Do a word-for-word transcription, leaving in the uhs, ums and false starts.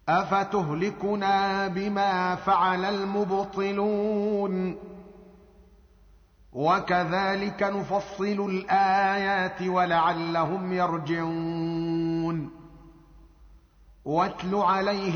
افتهلكنا بما فعل المبطلون وكذلك نفصل الايات ولعلهم يرجعون واتل عليهم